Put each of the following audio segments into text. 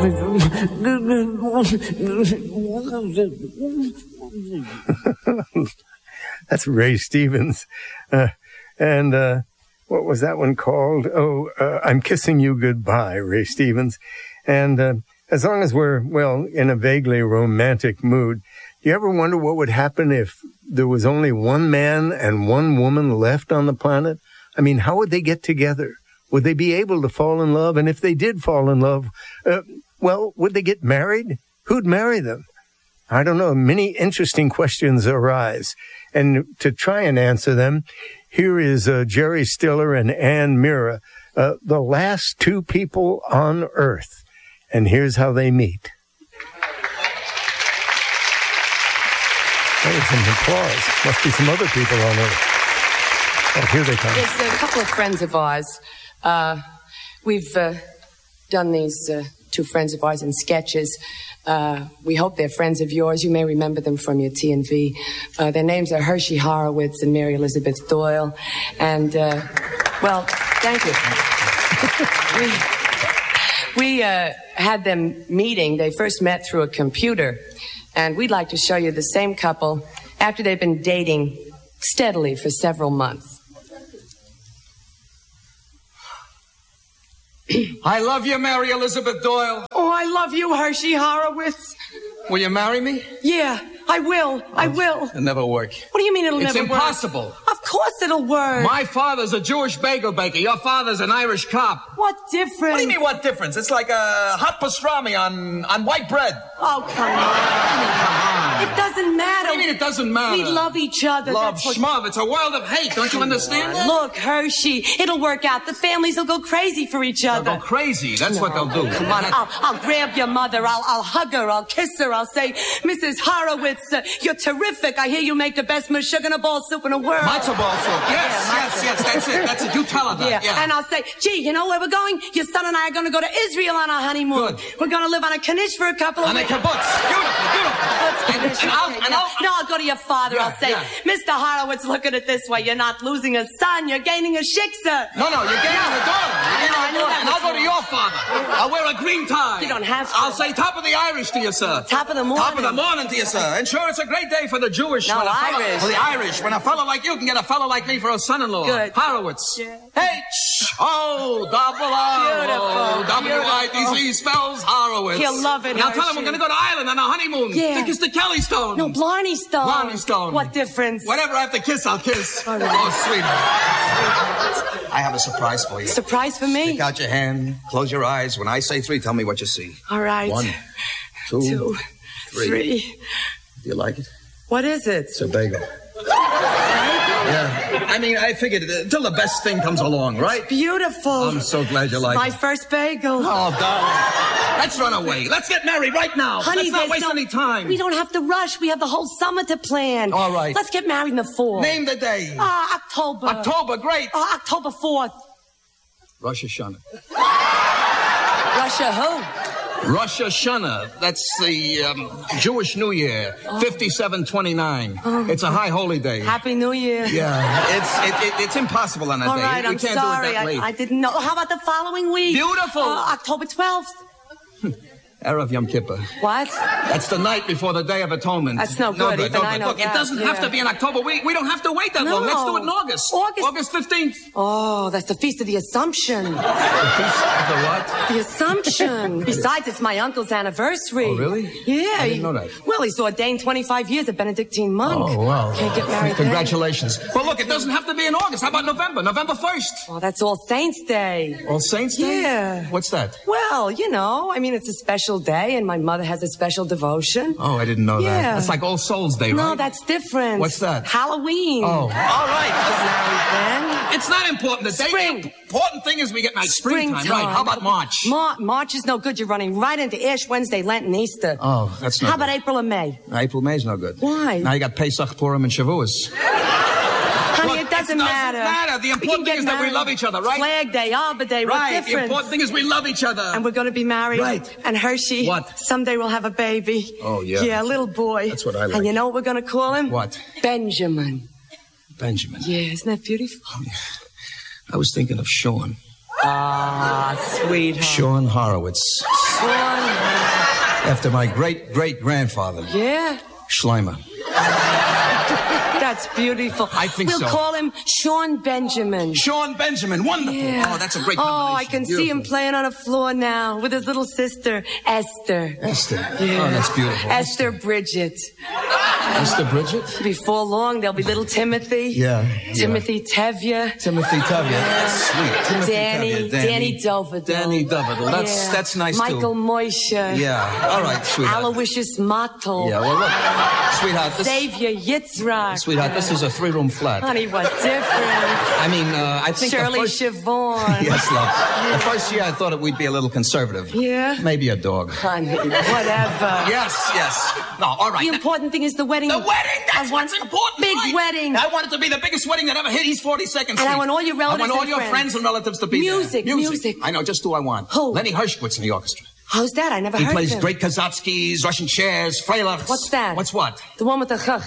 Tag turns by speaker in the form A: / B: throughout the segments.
A: That's Ray Stevens. And what was that one called? I'm Kissing You Goodbye, Ray Stevens. And as long as we're, well, in a vaguely romantic mood, do you ever wonder what would happen if there was only one man and one woman left on the planet? I mean, how would they get together? Would they be able to fall in love? And if they did fall in love, would they get married? Who'd marry them? I don't know. Many interesting questions arise. And to try and answer them, here is Jerry Stiller and Ann Mira, the last two people on Earth. And here's how they meet. There's some applause. Must be some other people on Earth. Oh, here they come.
B: Yes, a couple of friends of ours. We've done these two friends of ours in sketches. We hope they're friends of yours. You may remember them from your T&V. Their names are Hershey Horowitz and Mary Elizabeth Doyle. And, well, thank you. We had them meeting. They first met through a computer. And we'd like to show you the same couple after they've been dating steadily for several months.
C: I love you, Mary Elizabeth Doyle.
B: Oh, I love you, Hershey Horowitz.
C: Will you marry me?
B: Yeah, I will. I will.
C: It'll never work.
B: What do you mean it'll never work?
C: It's impossible.
B: Of course it'll work.
C: My father's a Jewish bagel baker. Your father's an Irish cop.
B: What difference?
C: What do you mean, what difference? It's like a hot pastrami on white bread.
B: Oh, come on. It doesn't matter.
C: What do you mean it doesn't matter?
B: We love each other.
C: Love, schmov. It's a world of hate. Don't you understand that?
B: Look, Hershey, it'll work out. The families will go crazy for each other.
C: They'll go crazy. That's what they'll do.
B: Come on, I'll grab your mother. I'll hug her. I'll kiss her. I'll say, Mrs. Horowitz, you're terrific. I hear you make the best mashugana ball soup in the world.
C: Matzo ball soup. Yes. That's it. You tell her that.
B: Yeah. And I'll say, gee, you know where we're going? Your son and I are going to go to Israel on our honeymoon.
C: Good.
B: We're going to live on a kanish for a couple of weeks.
C: On a kibbutz. Beautiful.
B: I'll go to your father. I'll say, Mr. Horowitz, look at it this way. You're not losing a son. You're gaining a shiksa.
C: No, you're gaining a daughter. And I'll go to your father. I'll wear a green tie.
B: You don't have to.
C: I'll say top of the Irish to you, sir.
B: Top of the morning.
C: Top of the morning to you, sir. And sure, it's a great day for the Jewish.
B: No, Irish.
C: For the Irish. When a fellow like you can get a fellow like me for a son-in-law.
B: Good.
C: Horowitz.
B: Yeah.
C: H-O, double O. W-I-T-C spells Horowitz.
B: He'll love it,
C: Now tell him we're going to go to Ireland on a honeymoon.
B: Yeah.
C: Think it's the Kelly Stone.
B: No, Blarney Stone.
C: Blarney Stone.
B: What difference?
C: Whatever I have to kiss, I'll kiss.
B: All right.
C: Oh, sweetheart. I have a surprise for you.
B: Surprise for me?
C: Stick out your hand. Close your eyes. When I say 3, tell me what you see.
B: All right.
C: 1, 2,
B: 3.
C: Do you like it?
B: What is it?
C: It's a bagel. Yeah. I mean, I figured till the best thing comes along, right?
B: It's beautiful.
C: I'm so glad you like it.
B: My first bagel.
C: Oh, darling. Let's run away. Let's get married right now.
B: Honey,
C: let's not waste any time.
B: We don't have to rush. We have the whole summer to plan.
C: All right.
B: Let's get married in the fall.
C: Name the day.
B: October.
C: October, great.
B: October 4th.
C: Rosh Hashanah.
B: Russia who?
C: Rosh Hashanah. That's the Jewish New Year. 5729. It's a high holy day.
B: Happy New Year.
C: Yeah. It's impossible on that
B: All
C: day.
B: right, I'm
C: can't
B: sorry.
C: do it that late.
B: I didn't know. How about the following week?
C: Beautiful.
B: October 12th.
C: Erev Yom Kippur.
B: What?
C: That's the night before the Day of Atonement.
B: That's no good. Even I know
C: Look,
B: that.
C: it doesn't have to be in October. We don't have to wait that long. Let's do it in August. August 15th.
B: Oh, that's the Feast of the Assumption.
C: The Feast of the what?
B: The Assumption. Besides, it's my uncle's anniversary.
C: Oh, really?
B: Yeah.
C: I didn't know that.
B: Well, he's ordained 25 years a Benedictine monk.
C: Oh, wow.
B: Can't get married
C: Congratulations. Well, look, it doesn't have to be in August. How about November? November 1st.
B: Oh, that's All Saints Day.
C: All Saints Day?
B: Yeah.
C: What's that?
B: Well, you know, I mean, it's a special day, and my mother has a special devotion.
C: Oh, I didn't know that. That's like All Souls Day, right?
B: No, that's different.
C: What's that?
B: Halloween.
C: Oh, all right.
B: Get married then.
C: It's not important. The
B: Spring.
C: The important thing is we get married. Springtime. Right. How about March?
B: March is no good. You're running right into Ash Wednesday, Lent, and Easter.
C: Oh, that's not
B: How
C: good.
B: about April and May?
C: April, May's no good.
B: Why?
C: Now you got Pesach, Purim, and Shavuos.
B: Honey, it doesn't matter.
C: The important thing is that we love each other, right?
B: Flag Day, Arbor Day, what
C: Right.
B: difference?
C: The important thing is we love each other.
B: And we're going to be married.
C: Right.
B: And Hershey.
C: What?
B: Someday we'll have a baby.
C: Oh, yeah.
B: Yeah, a little boy.
C: That's what I like.
B: And you know what we're going to call him?
C: What?
B: Benjamin.
C: Benjamin.
B: Yeah, isn't that beautiful?
C: Oh, yeah. I was thinking of Sean.
B: Ah, sweetheart.
C: Sean Horowitz.
B: Sean
C: After my great-great-grandfather.
B: Yeah?
C: Schleimer.
B: That's beautiful.
C: I think so.
B: We'll call him Sean Benjamin.
C: Sean Benjamin, wonderful.
B: Yeah.
C: Oh, that's a great combination.
B: Oh, I can see him playing on a floor now with his little sister, Esther.
C: Esther.
B: Yeah.
C: Oh, that's beautiful.
B: Esther Bridget.
C: Esther Bridget?
B: Before long, there'll be little Timothy.
C: Yeah.
B: Timothy Tevye.
C: Timothy Tevye. That's sweet. Timothy Tevye.
B: Danny Dovidel.
C: Danny Dovidel. That's nice,
B: Michael
C: too.
B: Moishe.
C: Yeah. All right, sweetheart.
B: Aloysius Mottel.
C: Yeah, well, look. Sweetheart,
B: Xavier Yitzhak.
C: Sweetheart, this is a 3-room flat.
B: Honey, what difference?
C: I mean, I think
B: Shirley
C: the first...
B: Siobhan.
C: Yes, love. The first year I thought we'd be a little conservative.
B: Yeah?
C: Maybe a dog.
B: Honey, whatever.
C: Yes. No, all right.
B: The important thing is the wedding.
C: The wedding! That's what's important,
B: big
C: right?
B: wedding.
C: I want it to be the biggest wedding that ever hit East 42nd Street.
B: And I want all your relatives
C: I want all
B: and
C: your
B: friends.
C: friends and relatives to be
B: Music.
C: there. I know just who I want.
B: Who?
C: Lenny Hershkowitz in the orchestra.
B: How's that? I never
C: He
B: heard of him.
C: plays great Kazatskis, Russian chairs, Freilichs.
B: What's that?
C: What's what?
B: The one with the chach.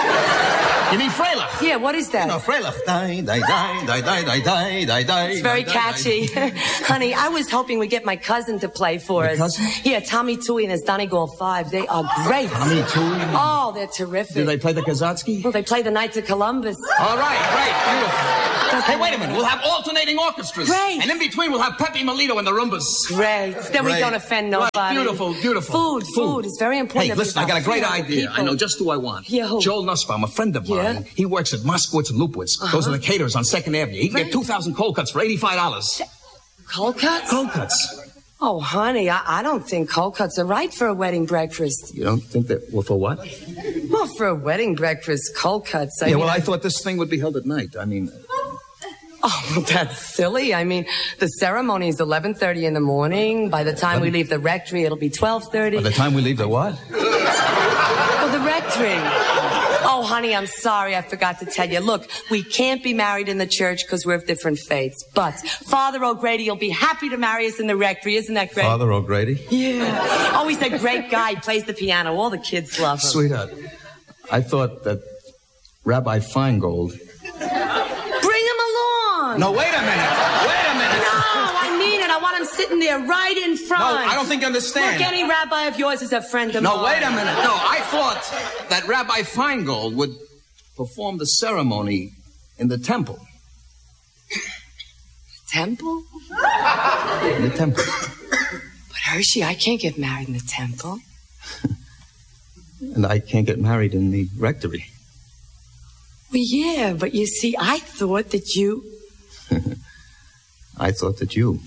C: You mean Freilich?
B: Yeah, what is that?
C: No, Freilich. Die, die, die, die, die, die, die, die.
B: It's very catchy. Honey, I was hoping we'd get my cousin to play for us.
C: Cousin?
B: Yeah, Tommy Toohey and his Donegal 5. They are great.
C: Tommy Toohey?
B: Oh, they're terrific.
C: Do they play the Kazatsky?
B: Well, they play the Knights of Columbus.
C: All right, great, beautiful. Hey, wait a minute. We'll have alternating orchestras.
B: Great.
C: And in between, we'll have Pepe Melito and the Rumbas.
B: Great. Then we don't offend nobody.
C: Right. Beautiful.
B: Food is very important.
C: Hey, listen, I got a great idea. I know just who I want.
B: Yeah, who?
C: Joel Nussbaum, a friend of mine.
B: Yeah?
C: He works at Moskowitz and Lupowitz. Those are the caterers on 2nd Avenue. He can get 2,000 cold cuts for $85.
B: Cold cuts?
C: Cold cuts.
B: Oh, honey, I don't think cold cuts are right for a wedding breakfast.
C: You don't think that... Well, for what?
B: Well, for a wedding breakfast, cold cuts. I mean,
C: I thought this thing would be held at night. I mean...
B: Oh, well, that's silly. I mean, the ceremony is 11:30 in the morning. By the time we leave the rectory, it'll be 12:30.
C: By the time we leave the what?
B: Well, the rectory. Oh, honey, I'm sorry. I forgot to tell you. Look, we can't be married in the church because we're of different faiths. But Father O'Grady will be happy to marry us in the rectory. Isn't that great?
C: Father O'Grady?
B: Yeah. Oh, he's a great guy. He plays the piano. All the kids love him.
C: Sweetheart, I thought that Rabbi Feingold... No, wait a minute.
B: No, I mean it. I want him sitting there right in front.
C: No, I don't think you understand.
B: Look, any rabbi of yours is a friend of mine.
C: No, wait a minute. No, I thought that Rabbi Feingold would perform the ceremony in the temple.
B: Temple?
C: In the temple.
B: But Hershey, I can't get married in the temple.
C: And I can't get married in the rectory.
B: Well, yeah, but you see, I thought that you...
C: I thought that you...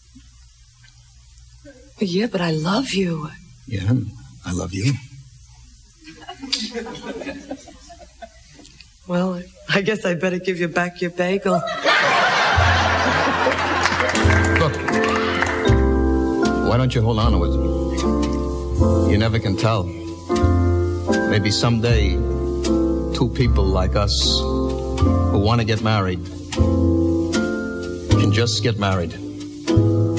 B: Well, yeah, but I love you.
C: Yeah, I love you.
B: Well, I guess I better give you back your bagel.
C: Look, why don't you hold on to it? You never can tell. Maybe someday, two people like us who want to get married can just get married.